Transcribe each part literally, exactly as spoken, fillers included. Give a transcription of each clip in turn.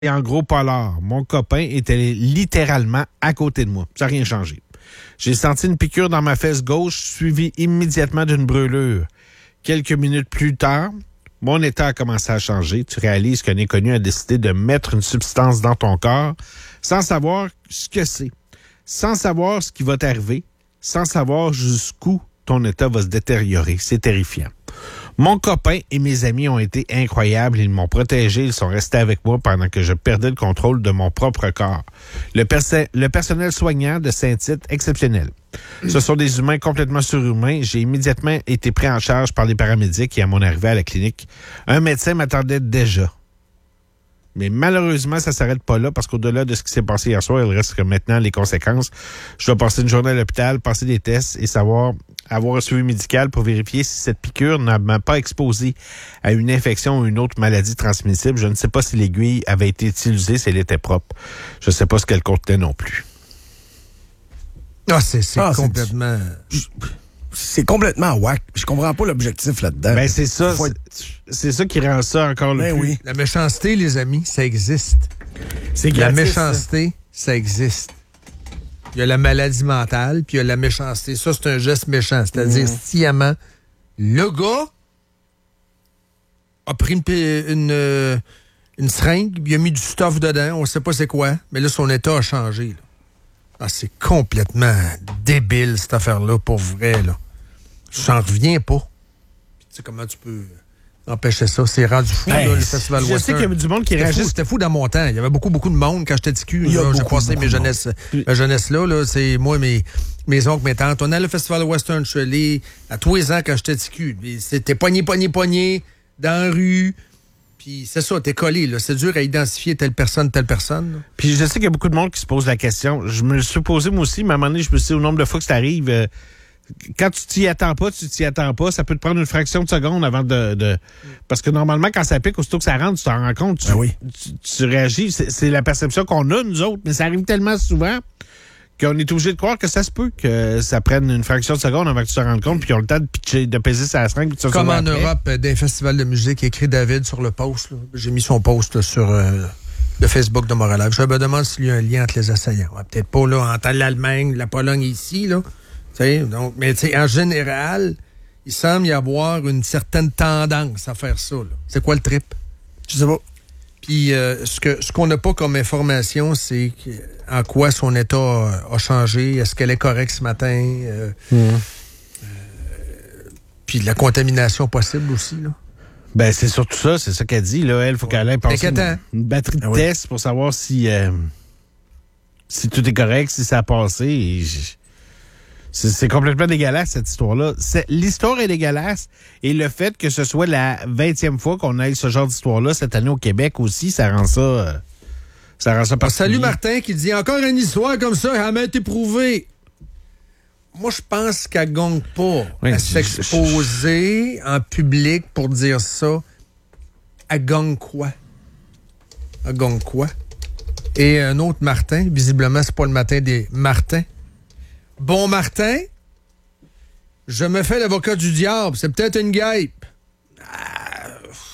Et en gros polar. Mon copain était littéralement à côté de moi. Ça n'a rien changé. J'ai senti une piqûre dans ma fesse gauche, suivie immédiatement d'une brûlure. Quelques minutes plus tard, mon état a commencé à changer. Tu réalises qu'un inconnu a décidé de mettre une substance dans ton corps sans savoir ce que c'est, sans savoir ce qui va t'arriver, sans savoir jusqu'où ton état va se détériorer. C'est terrifiant. Mon copain et mes amis ont été incroyables. Ils m'ont protégé. Ils sont restés avec moi pendant que je perdais le contrôle de mon propre corps. Le, perse- le personnel soignant de Saint-Tite, exceptionnel. Ce sont des humains complètement surhumains. J'ai immédiatement été pris en charge par les paramédics et à mon arrivée à la clinique, un médecin m'attendait déjà. Mais malheureusement, ça s'arrête pas là parce qu'au-delà de ce qui s'est passé hier soir, il reste que maintenant les conséquences. Je dois passer une journée à l'hôpital, passer des tests et savoir avoir un suivi médical pour vérifier si cette piqûre ne m'a pas exposé à une infection ou une autre maladie transmissible. Je ne sais pas si l'aiguille avait été utilisée, si elle était propre. Je ne sais pas ce qu'elle contenait non plus. Ah, c'est, c'est ah, complètement... C'est, c'est complètement whack. Je comprends pas l'objectif là-dedans. Ben, c'est ça. Faut C'est, être... c'est ça qui rend ça encore le ben plus. oui. La méchanceté, les amis, ça existe. C'est La gratis, méchanceté, ça. ça existe. Il y a la maladie mentale, puis il y a la méchanceté. Ça, c'est un geste méchant. C'est-à-dire, mmh. sciemment, le gars a pris une, une, une seringue, il a mis du stuff dedans, on sait pas c'est quoi, mais là, son état a changé. Là. Ah, c'est complètement débile, cette affaire-là, pour vrai. Là. J'en reviens pas. Tu sais comment tu peux empêcher ça? C'est rendu fou, ben, là, le Festival je Western. Je sais qu'il y a du monde qui réagit. C'était fou dans mon temps. Il y avait beaucoup, beaucoup de monde quand j'étais petit cul. J'ai passé mes jeunesse, ma jeunesse là. là c'est moi, mes, mes oncles, mes tantes. On allait au Festival Western. Je suis allé à tous les ans quand j'étais petit cul. C'était pogné, pogné, pogné dans la rue. Puis c'est ça, t'es collé, là. C'est dur à identifier telle personne, telle personne. Là. Puis je sais qu'il y a beaucoup de monde qui se pose la question. Je me le suis posé moi aussi, mais à un moment donné, je me suis dit, au nombre de fois que ça arrive, euh, quand tu t'y attends pas, tu t'y attends pas, ça peut te prendre une fraction de seconde avant de... de... Parce que normalement, quand ça pique, aussitôt que ça rentre, tu t'en rends compte, tu, ben oui. tu, tu réagis. C'est, c'est la perception qu'on a, nous autres, mais ça arrive tellement souvent qu'on est obligé de croire que ça se peut que ça prenne une fraction de seconde avant que tu te rendes compte, puis qu'ils ont le temps de pitcher, de peser sa seringue. Comme en après. Europe, d'un festival de musique, écrit David sur le post. Là. J'ai mis son post là, sur euh, le Facebook de Montréal. Je me demande s'il y a un lien entre les assaillants. Ouais, peut-être pas là entre l'Allemagne, la Pologne ici, là. Donc, mais en général, il semble y avoir une certaine tendance à faire ça. Là. C'est quoi le trip? Je sais pas. Puis euh, ce que ce qu'on n'a pas comme information, c'est en quoi son état a, a changé. Est-ce qu'elle est correcte ce matin? Euh, mmh. euh, puis la contamination possible aussi, là. Ben, c'est surtout ça, c'est ça qu'elle dit, là. Elle, faut ouais. qu'elle aille passer une, une batterie de ah, tests oui. pour savoir si, euh, si tout est correct, si ça a passé. Et j... c'est, c'est complètement dégueulasse, cette histoire-là. C'est, l'histoire est dégueulasse. Et le fait que ce soit la vingtième fois qu'on ait ce genre d'histoire-là cette année au Québec aussi, ça rend ça... Euh, ça rend ça particulier. Salut Martin qui dit « Encore une histoire comme ça, elle m'a été prouvée. » Moi, je pense qu'elle gagne pas oui, à s'exposer je... en public pour dire ça. Elle gagne quoi? Elle gagne quoi? Et un autre Martin, visiblement, c'est pas le matin des Martins. Bon Martin, je me fais l'avocat du diable. C'est peut-être une guêpe. Ah,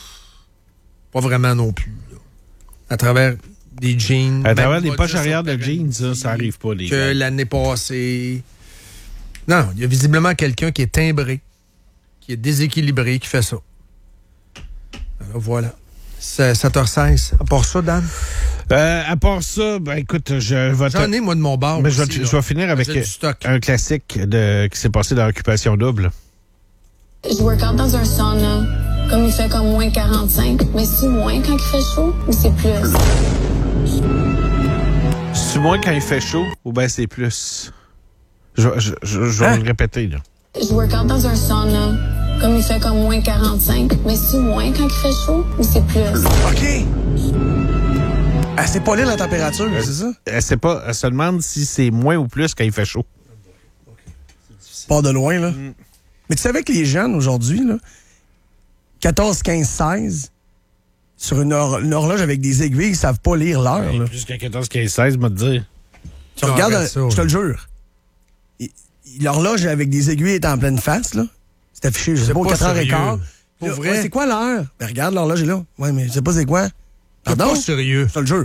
pas vraiment non plus. Là. À travers des jeans. À travers des poches arrière de jeans, ça, ça arrive pas. Les que gars. L'année passée... Non, il y a visiblement quelqu'un qui est timbré, qui est déséquilibré, qui fait ça. Alors voilà. C'est sept heures seize. À part ça, Dan? Euh, à part ça, ben écoute, je vais... J'en ai, moi, de mon bar. Mais aussi, je, vais, je vais finir avec un classique de, qui s'est passé dans l'Occupation double. Je work out dans un sauna, comme il fait comme moins quarante-cinq. Mais c'est moins quand il fait chaud ou c'est plus? C'est moins quand il fait chaud ou bien c'est plus? Je, je, je, je vais hein? le répéter, là. Je work out dans un sauna, comme il fait comme moins quarante-cinq. Mais c'est moins quand il fait chaud ou c'est plus? OK. Elle sait pas lire la température, elle, c'est ça? Elle sait pas. Elle se demande si c'est moins ou plus quand il fait chaud. Pas de loin, là. Mm. Mais tu savais que les jeunes, aujourd'hui, là, quatorze, quinze, seize, sur une, hor- une horloge avec des aiguilles, ils savent pas lire l'heure, ouais, là. Jusqu'à quatorze, quinze, seize, moi te dire. Tu non, regardes, ça, je te le jure. Il, l'horloge avec des aiguilles est en pleine face, là. C'est affiché, je sais pas, quatre heures quinze. Pour là, vrai? Ouais, c'est quoi l'heure? Ben, regarde, l'horloge est là. Ouais, mais je sais pas c'est quoi. T'es pas sérieux. Je te le jure.